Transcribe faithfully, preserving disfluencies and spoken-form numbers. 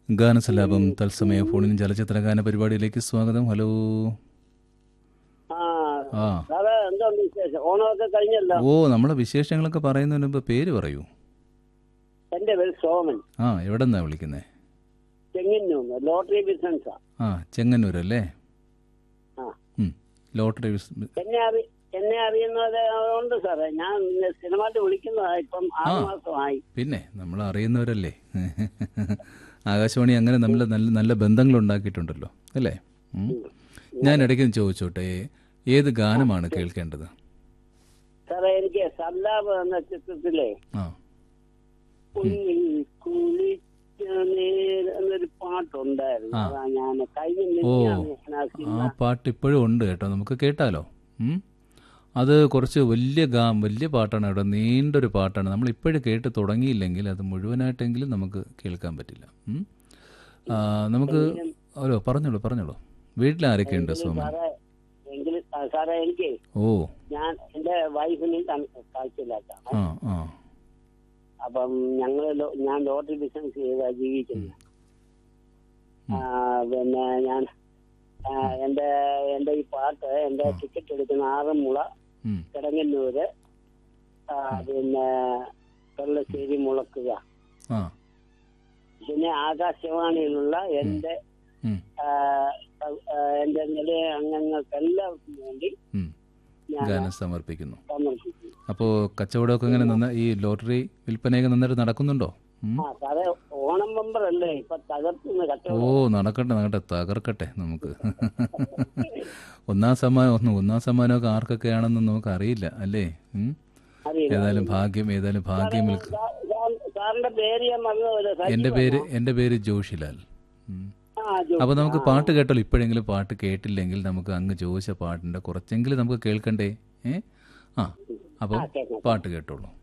ഗാനസലാപം തത്സമയ ഫോണിൻ ചലച്ചിത്ര ഗാന പരിപാടിയിലേക്ക് സ്വാഗതം. ഹലോ. ആ ആ സാറേ, എന്തുണ്ട് വിശേഷം? ഓണമൊക്കെ കഴിഞ്ഞല്ലോ. ഓ, നമ്മളെ വിശേഷങ്ങളൊക്കെ പറയുന്നതിന് മുമ്പ് പേര് പറയൂ. എന്റെ പേര് സോമൻ. ആ, എവിടെന്നാ വിളിക്കുന്നേ? ചെങ്ങന്നൂർ ലോട്ടറി ബിസിനസ്സാ. ആ, ചെങ്ങന്നൂരല്ലേ? ആ, ഉം. ലോട്ടറി ബിസ്- എന്നെ അറി എന്നെ അറിയുന്നത് ഉണ്ട് സാറേ. ഞാൻ സ്ഥിരമായിട്ട് വിളിക്കുന്നതാ. ഇപ്പം ആ ആറ് മാസമായി. പിന്നെ നമ്മൾ അറിയുന്നവരല്ലേ. ആകാശവാണി അങ്ങനെ നല്ല നല്ല നല്ല ബന്ധങ്ങൾ ഉണ്ടാക്കിയിട്ടുണ്ടല്ലോ അല്ലേ? ഉം. ഞാൻ ഇടയ്ക്ക് ചോദിച്ചോട്ടെ, ഏത് ഗാനമാണ് കേൾക്കേണ്ടത്? സാറേ, എനിക്ക് സല്ലാബ് എന്ന ചിത്രത്തിലെ ആ ഉള്ളിൽ കുളിച്ച നേരം എന്നൊരു പാട്ടുണ്ടായിരുന്നു. ആ. അതാ ഞാൻ കഴിഞ്ഞ ഓ, മിനിഞ്ഞാന്ന് ഞാൻ ആ ആ സിനിമ പാട്ട് ഇപ്പോഴും ഉണ്ട് കേട്ടോ, നമുക്ക് കേട്ടാലോ? ഉം. അത് കുറച്ച് വലിയ ഗാ വലിയ പാട്ടാണ് കേട്ടോ, നീണ്ടൊരു പാട്ടാണ്. നമ്മൾ ഇപ്പോഴും കേട്ട് തുടങ്ങിയില്ലെങ്കിൽ അത് മുഴുവനായിട്ടെങ്കിലും നമുക്ക് കേൾക്കാൻ പറ്റില്ല. ഉം. ആ, നമുക്ക് ഓരോ പറഞ്ഞോളൂ പറഞ്ഞോളൂ. വീട്ടിൽ ആരൊക്കെയുണ്ട് എങ്കിലും സോമൻ? സാറേ എങ്കിലും ആ, സാറേ എനിക്ക് ഓ, ഞാൻ എന്റെ വൈഫിനെയും കാഴ്ചയില്ലാത്താണ്. ആ ആ അപ്പം ഞങ്ങള് ലോ- ഞാൻ ലോട്ടറി ബിസിനസ് ചെയ്താ ജീവിക്കുന്നത്. ആ, പിന്നെ ഞാൻ ആ, എന്റെ എന്റെ ഈ പാട്ട് എന്റെ ടിക്കറ്റ് എടുക്കുന്ന ആറന്മുള, ഉം. കിടങ്ങന്നൂര്, ആ, പിന്നെ കൊല്ലശ്ശേരി, മുളക്കുക, ആ പിന്നെ ആകാശവാണിയിലുള്ള എന്റെ ഉം. ആ, ആ, എന്റെ നിലയ അംഗങ്ങൾക്കെല്ലാവർക്കും വേണ്ടി ഉം. ഞാൻ ഗാനം സമർപ്പിക്കുന്നു. സമർപ്പിക്കുന്നു. അപ്പോൾ കച്ചവടമൊക്കെ ഇങ്ങനെ നന്ന ഈ ലോട്ടറി വിൽപ്പനയൊക്കെ നന്നായിട്ട് നടക്കുന്നുണ്ടോ? ഉം. ആ സാറേ, ഓണം ബമ്പർ അല്ലേ ഇപ്പൊ തകർത്തുന്ന ഓ, കച്ചവടം. നടക്കട്ടെ നടക്കട്ടെ, തകർക്കട്ടെ നമുക്ക്. ഒന്നാം സമ്മാനം ഒന്ന് ഒന്നാം സമ്മാനമൊക്കെ ആർക്കൊക്കെയാണെന്ന് നമുക്ക് അറിയില്ല അല്ലേ? ഉം. അറിയില്ല. ഏതായാലും ഭാഗ്യം ഏതായാലും ഭാഗ്യം വിൽക്കും. സാ- സാ- സാറിന്റെ പേര് ഞാൻ മറന്നുപോയത്. എൻ്റെ പേര് എൻ്റെ പേര് ജോഷിലാൽ. ഉം. ആ, ജോ- അപ്പോൾ നമുക്ക് ആ, പാട്ട് കേട്ടാലോ? ഇപ്പോഴെങ്കിലും പാട്ട് കേട്ടില്ലെങ്കിൽ നമുക്ക് അങ്ങ് ചോദിച്ച പാട്ടിൻ്റെ കുറച്ചെങ്കിലും നമുക്ക് കേൾക്കണ്ടേ? ഏ ആ അപ്പോൾ ആ, കേൾക്കാം. പാട്ട് കേട്ടോളൂ.